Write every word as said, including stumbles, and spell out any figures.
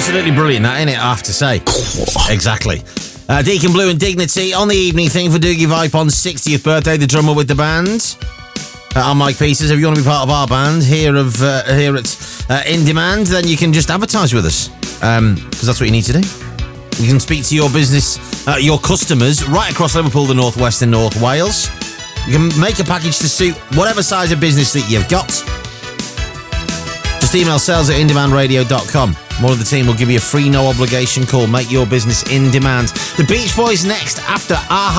Absolutely brilliant, that, isn't it? I have to say. Exactly. Uh, Deacon Blue and Dignity on the evening thing for Doogie Vipon's sixtieth birthday, the drummer with the band. Uh, I'm Mike Peters. If you want to be part of our band here of uh, here at uh, In Demand, then you can just advertise with us, because um, that's what you need to do. You can speak to your business, uh, your customers right across Liverpool, the North West and North Wales. You can make a package to suit whatever size of business that you've got. Just email sales at in demand radio dot com. More of the team will give you a free, no obligation call. Make your business in demand. The Beach Boys next after Aha.